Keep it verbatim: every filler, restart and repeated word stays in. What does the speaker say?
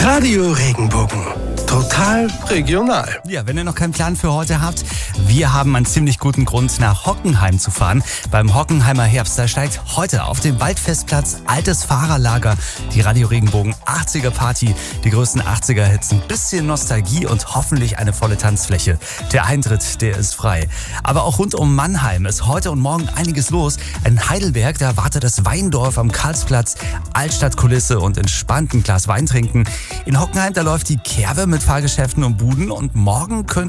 Radio Regenbogen. Total regional. Ja, wenn ihr noch keinen Plan für heute habt, wir haben einen ziemlich guten Grund, nach Hockenheim zu fahren. Beim Hockenheimer Herbst, da steigt heute auf dem Waldfestplatz Altes Fahrerlager die Radio Regenbogen achtziger Party. Die größten achtziger-Hits, ein bisschen Nostalgie und hoffentlich eine volle Tanzfläche. Der Eintritt, der ist frei. Aber auch rund um Mannheim ist heute und morgen einiges los. In Heidelberg, da wartet das Weindorf am Karlsplatz, Altstadtkulisse und entspannt ein Glas Wein trinken. In Hockenheim, da läuft die Kerwe mit Fahrgeschäften und Buden und morgen könnt